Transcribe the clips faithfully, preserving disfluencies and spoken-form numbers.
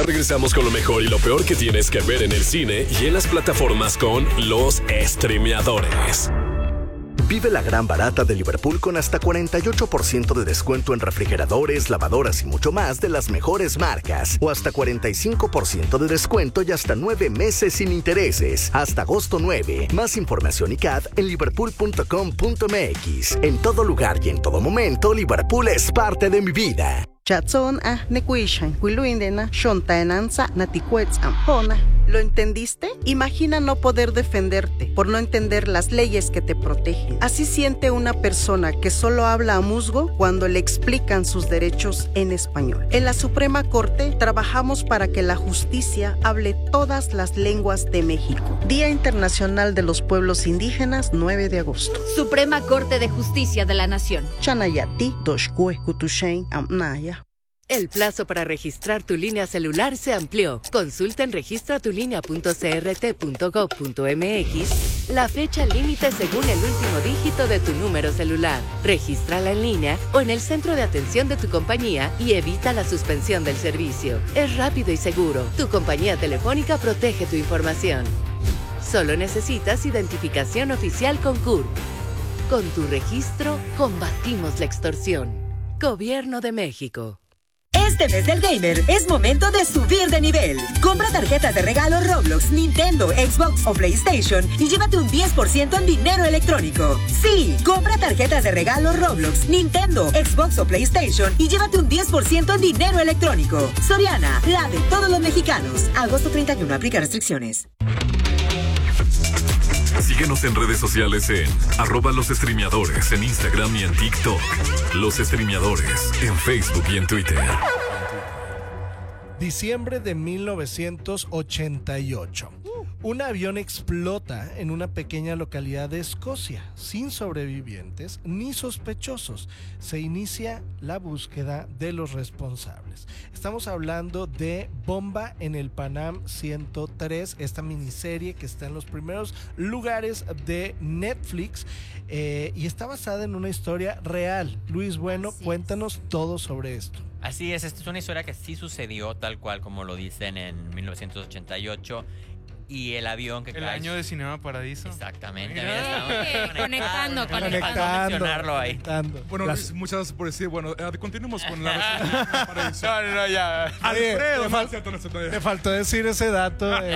Ya regresamos con lo mejor y lo peor que tienes que ver en el cine y en las plataformas con los streameadores. Vive la gran barata de Liverpool con hasta cuarenta y ocho por ciento de descuento en refrigeradores, lavadoras y mucho más de las mejores marcas. O hasta cuarenta y cinco por ciento de descuento y hasta nueve meses sin intereses. Hasta agosto nueve. Más información y C A D en liverpool punto com punto m x. En todo lugar y en todo momento, Liverpool es parte de mi vida. Chatson ah nekuishan kuiluindena shontaenanza naticuetz ampona. ¿Lo entendiste? Imagina no poder defenderte por no entender las leyes que te protegen. Así siente una persona que solo habla a musgo cuando le explican sus derechos en español. En la Suprema Corte trabajamos para que la justicia hable todas las lenguas de México. Día Internacional de los Pueblos Indígenas, nueve de agosto. Suprema Corte de Justicia de la Nación. Chanayati doshkue kutushen amnaya. El plazo para registrar tu línea celular se amplió. Consulta en registra tu línea punto c r t punto gov punto m x la fecha límite según el último dígito de tu número celular. Regístrala en línea o en el centro de atención de tu compañía y evita la suspensión del servicio. Es rápido y seguro. Tu compañía telefónica protege tu información. Solo necesitas identificación oficial con C U R P. Con tu registro, combatimos la extorsión. Gobierno de México. Este mes del gamer es momento de subir de nivel. Compra tarjetas de regalo Roblox, Nintendo, Xbox o PlayStation y llévate un diez por ciento en dinero electrónico. Sí, compra tarjetas de regalo Roblox, Nintendo, Xbox o PlayStation y llévate un diez por ciento en dinero electrónico. Soriana, la de todos los mexicanos. Agosto treinta y uno, aplica restricciones. Síguenos en redes sociales en arroba los streameadores en Instagram y en TikTok. Los streameadores en Facebook y en Twitter. Diciembre de mil novecientos ochenta y ocho. Un avión explota en una pequeña localidad de Escocia, sin sobrevivientes ni sospechosos. Se inicia la búsqueda de los responsables. Estamos hablando de Bomba en el Panam ciento tres, esta miniserie que está en los primeros lugares de Netflix eh, y está basada en una historia real. Luis Bueno, Así cuéntanos es. todo sobre esto. Así es, esta es una historia que sí sucedió tal cual como lo dicen en mil novecientos ochenta y ocho. Y el avión que El cae... año de Cinema Paradiso. Exactamente. Mira, Mira, estamos conectando, conectando, conectando. mencionarlo ahí. Conectando. Bueno, Las... Luis, muchas gracias por decir. Bueno, eh, continuemos con la reseña de Paradiso. No, no, no, ya. Alfredo, no, cierto, no, cierto, te faltó decir ese dato. De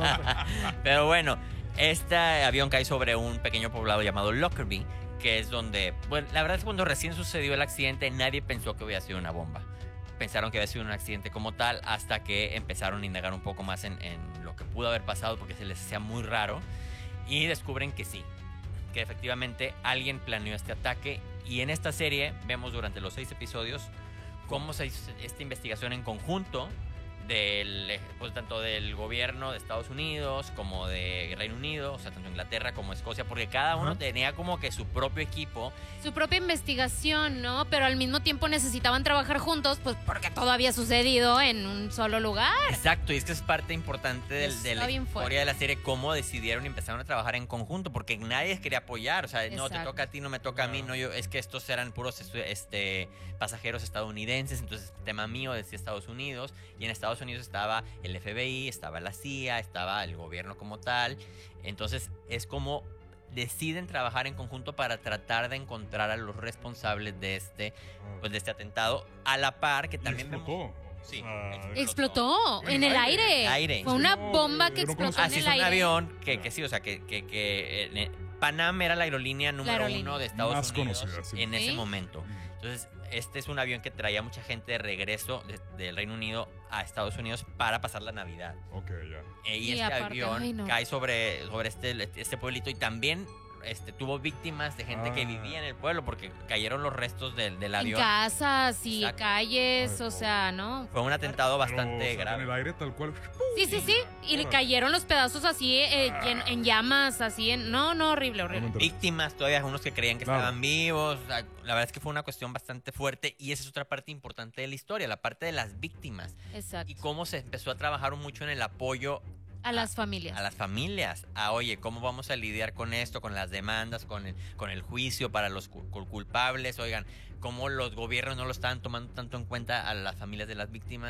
Pero bueno, este avión cae sobre un pequeño poblado llamado Lockerbie, que es donde... Bueno, la verdad es que cuando recién sucedió el accidente, nadie pensó que hubiera sido una bomba. Pensaron que había sido un accidente como tal hasta que empezaron a indagar un poco más en, en lo que pudo haber pasado porque se les hacía muy raro y descubren que sí, que efectivamente alguien planeó este ataque y en esta serie vemos durante los seis episodios cómo se hizo esta investigación en conjunto del, pues, tanto del gobierno de Estados Unidos como de Reino Unido, o sea, tanto Inglaterra como Escocia, porque cada uno uh-huh. tenía como que su propio equipo. Su propia investigación, ¿no? Pero al mismo tiempo necesitaban trabajar juntos, pues porque todo había sucedido en un solo lugar. Exacto, y es que es parte importante del, de la historia fuerte. de la serie, cómo decidieron y empezaron a trabajar en conjunto, porque nadie quería apoyar, o sea, Exacto. no te toca a ti, no me toca a mí, no yo, es que estos eran puros este, pasajeros estadounidenses, entonces tema mío decía Estados Unidos, y en Estados Unidos estaba el F B I, estaba la C I A, estaba el gobierno como tal. Entonces es como deciden trabajar en conjunto para tratar de encontrar a los responsables de este, pues, de este atentado, a la par que también vemos... Sí, explotó, explotó en el aire. aire. Fue una bomba que explotó Así en el es, aire. un avión que, que sí, o sea, que, que, que eh, Panam era la aerolínea número la aerolínea. uno de Estados Más Unidos conocida, sí. en ¿Sí? ese momento. Entonces, este es un avión que traía mucha gente de regreso de, del Reino Unido a Estados Unidos para pasar la Navidad. Ok, ya. Eh, y, y este aparte, avión ay, no. cae sobre, sobre este, este pueblito y también... Este, tuvo víctimas de gente ah. que vivía en el pueblo porque cayeron los restos del, del avión. En casas y Exacto. calles, Ay, o sea, ¿no? Fue un atentado bastante Pero, o sea, grave. En el aire tal cual. Sí, sí, sí. Y le cayeron los pedazos así eh, ah. en, en llamas, así en... No, no, horrible, horrible. Víctimas, todavía algunos que creían que claro. estaban vivos. O sea, la verdad es que fue una cuestión bastante fuerte y esa es otra parte importante de la historia, la parte de las víctimas. Exacto. Y cómo se empezó a trabajar mucho en el apoyo A las familias. A las familias. A, oye, ¿cómo vamos a lidiar con esto? Con las demandas, con el, con el juicio para los culpables. Oigan, ¿cómo los gobiernos no lo estaban tomando tanto en cuenta a las familias de las víctimas?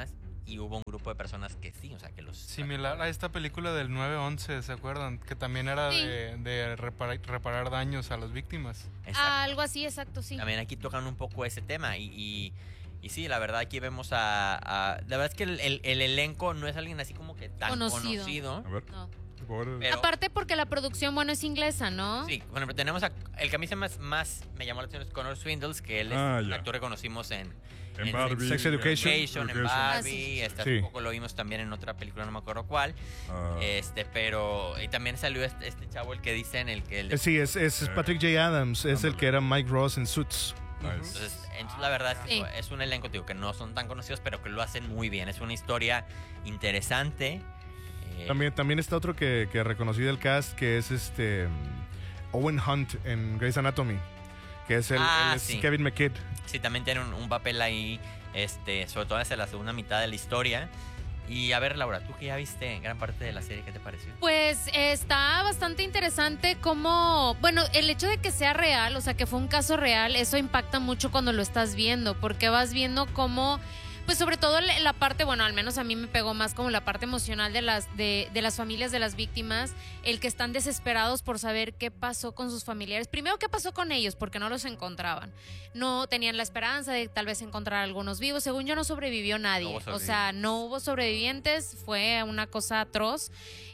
y hubo un grupo de personas que sí, o sea, que los... Similar a esta película del nueve once, ¿se acuerdan? Que también era sí. de, de reparar, reparar daños a las víctimas. Ah, algo así, exacto, sí. También aquí tocan un poco ese tema y... y Y sí, la verdad aquí vemos a... a la verdad es que el, el, el elenco no es alguien así como que tan conocido. conocido a ver. No. Pero, aparte porque la producción, bueno, es inglesa, ¿no? Sí, bueno, pero tenemos a... El que a mí se más, más me llamó la atención es Connor Swindles, que él es ah, un ya. actor que conocimos en... En, en Barbie. Sex Education. Education en Barbie. Ah, sí. Este, hace sí. poco lo vimos también en otra película, no me acuerdo cuál. Uh. Este, pero... Y también salió este, este chavo, el que dicen, el que... El de, sí, es, es Patrick J. Adams, es el que era Mike Ross en Suits. Nice. Entonces, entonces, la verdad es que sí. es un elenco, digo, que no son tan conocidos, pero que lo hacen muy bien. Es una historia interesante. Eh, También, también está otro que, que reconocí del cast, que es este Owen Hunt en Grey's Anatomy, que es el Ah, él es sí. Kevin McKidd. sí, también tiene un, un papel ahí, este, sobre todo desde la segunda mitad de la historia. Y a ver, Laura, tú que ya viste gran parte de la serie, ¿qué te pareció? Pues eh, está bastante interesante como, bueno, el hecho de que sea real, o sea, que fue un caso real, eso impacta mucho cuando lo estás viendo, porque vas viendo cómo, pues sobre todo la parte, bueno, al menos a mí me pegó más como la parte emocional de las, de, de las familias de las víctimas, el que están desesperados por saber qué pasó con sus familiares. Primero, qué pasó con ellos, porque no los encontraban. No tenían la esperanza de tal vez encontrar a algunos vivos. Según yo, no sobrevivió nadie. No o sea, no hubo sobrevivientes, fue una cosa atroz.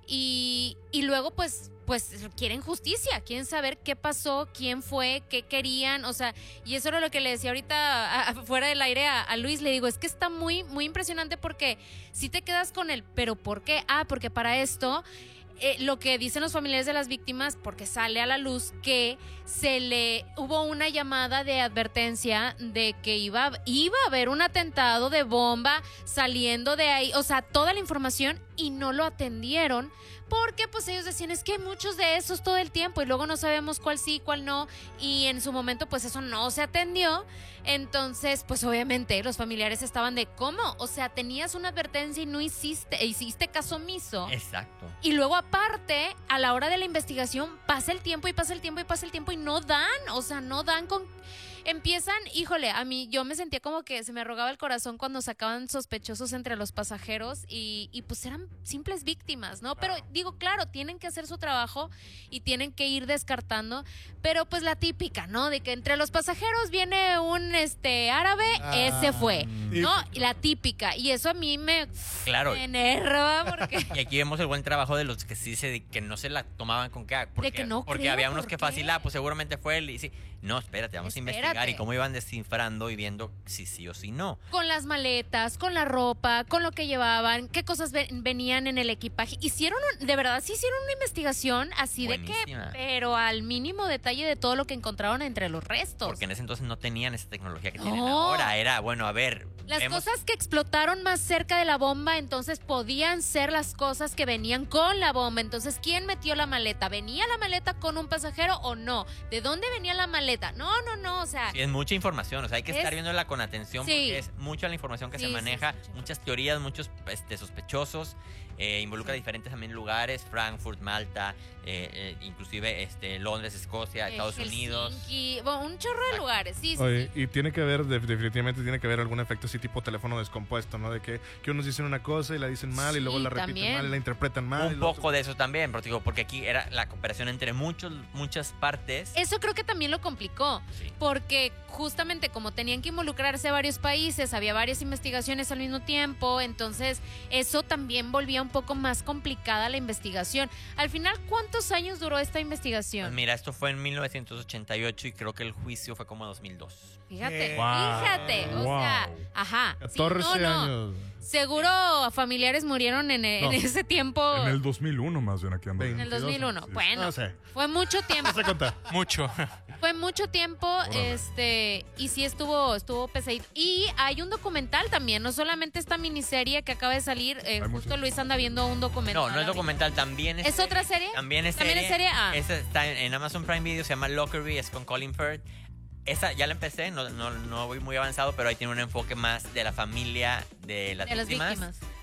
Y, y luego, pues... pues quieren justicia, quieren saber qué pasó, quién fue, qué querían, o sea, y eso era lo que le decía ahorita a, a, fuera del aire a, a Luis, le digo, es que está muy, muy impresionante porque si te quedas con él, pero ¿por qué? Ah, porque para esto... Eh, lo que dicen los familiares de las víctimas, porque sale a la luz que se le hubo una llamada de advertencia de que iba, iba a haber un atentado de bomba saliendo de ahí, o sea, toda la información y no lo atendieron porque pues ellos decían, es que hay muchos de esos todo el tiempo y luego no sabemos cuál sí, cuál no, y en su momento pues eso no se atendió. Entonces pues obviamente los familiares estaban de ¿cómo? O sea, tenías una advertencia y no hiciste, hiciste caso omiso. Exacto. Y luego aparte, a la hora de la investigación pasa el tiempo y pasa el tiempo y pasa el tiempo y no dan, o sea, no dan con... Empiezan, híjole, a mí yo me sentía como que se me arrugaba el corazón cuando sacaban sospechosos entre los pasajeros y, y pues eran simples víctimas, ¿no? Pero digo, claro, tienen que hacer su trabajo y tienen que ir descartando, pero pues la típica, ¿no? De que entre los pasajeros viene un este árabe, ah, ese fue, ¿no? Y la típica, y eso a mí me, claro. me enerva porque... Y aquí vemos el buen trabajo de los que sí se, que no se la tomaban con que... Porque, de que no porque creo, había unos ¿por que qué? fácil, ah, pues seguramente fue él y sí. No, espérate, vamos Espérate. a investigar y cómo iban descifrando y viendo si sí o si no. Con las maletas, con la ropa, con lo que llevaban, qué cosas ven, venían en el equipaje. Hicieron, de verdad, sí hicieron una investigación así Buenísima. de que, pero al mínimo detalle de todo lo que encontraron entre los restos. Porque en ese entonces no tenían esa tecnología que No. tienen ahora. Era, bueno, a ver... Las vemos... cosas que explotaron más cerca de la bomba, entonces podían ser las cosas que venían con la bomba. Entonces, ¿quién metió la maleta? ¿Venía la maleta con un pasajero o no? ¿De dónde venía la maleta? No, no, no, o sea... Sí, es mucha información, o sea, hay que es... estar viéndola con atención sí. porque es mucha la información que sí, se maneja, sí, muchas teorías, muchos este, sospechosos, eh, involucra sí. diferentes también lugares, Frankfurt, Malta, eh, eh, inclusive este, Londres, Escocia, eh, Estados Helsinki, Unidos. Bueno, un chorro de lugares, sí, sí, Oye, sí. y tiene que haber, definitivamente tiene que haber algún efecto así tipo teléfono descompuesto, ¿no? De que, que unos dicen una cosa y la dicen mal sí, y luego la repiten también. mal y la interpretan mal. Un poco de eso también, porque, digo, porque aquí era la cooperación entre muchos, muchas partes. Eso creo que también lo complicó, sí. porque justamente como tenían que involucrarse varios países, había varias investigaciones al mismo tiempo, entonces eso también volvía un poco más complicada la investigación. Al final, ¿cuántos años duró esta investigación? Pues mira, esto fue en mil novecientos ochenta y ocho y creo que el juicio fue como dos mil dos. Fíjate, Wow. fíjate, o Wow. sea, ajá. catorce sí, no, no. años. Seguro familiares murieron en, en No. ese tiempo. En el dos mil uno más bien aquí ando. En el dos mil uno. Sí. Bueno, No sé. fue mucho tiempo. No sé contar. Mucho. Fue mucho tiempo, Órale. este, y sí estuvo, estuvo pesadito. Y hay un documental también, no solamente esta miniserie que acaba de salir, eh, Hay justo muchos. Luis anda viendo un documental. No, no es documental, también es... ¿Es otra serie? También es ¿También serie. es serie? Ah. Esa está en, en Amazon Prime Video, se llama Lockerbie, es con Colin Firth. Esa ya la empecé, no, no, no voy muy avanzado, pero ahí tiene un enfoque más de la familia de las De las víctimas. víctimas.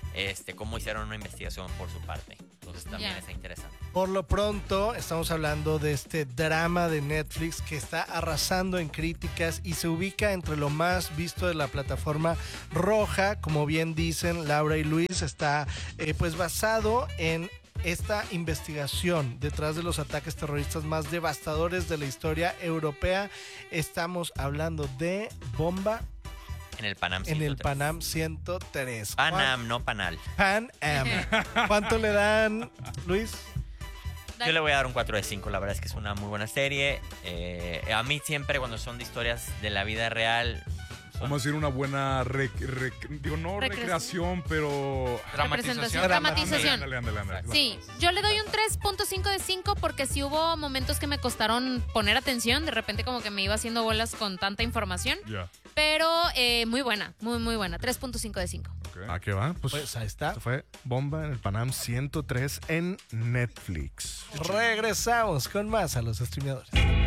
este, cómo hicieron una investigación por su parte. Entonces también Ya. está interesante. Por lo pronto, estamos hablando de este drama de Netflix que está arrasando en críticas y se ubica entre lo más visto de la plataforma roja. Como bien dicen Laura y Luis, está eh, pues basado en esta investigación detrás de los ataques terroristas más devastadores de la historia europea. Estamos hablando de Bomba En el Panam en el ciento tres. Panam ciento tres. Panam, no Panal. Pan Am. ¿Cuánto le dan, Luis? Yo le voy a dar un cuatro de cinco, la verdad es que es una muy buena serie. Eh, a mí siempre cuando son de historias de la vida real... son- Vamos a decir una buena, rec- rec- digo, no Recreación. recreación, pero... Representación, Dramatización. dramatización. Ándale, ándale, ándale. Sí, yo le doy un tres punto cinco de cinco porque sí hubo momentos que me costaron poner atención, de repente como que me iba haciendo bolas con tanta información, Ya. pero eh, muy buena, muy muy buena, tres punto cinco de cinco. ok. ¿A qué va? Pues, Pues ahí está. esto fue Bomba en el Panam ciento tres en Netflix. Regresamos con más a los streameadores.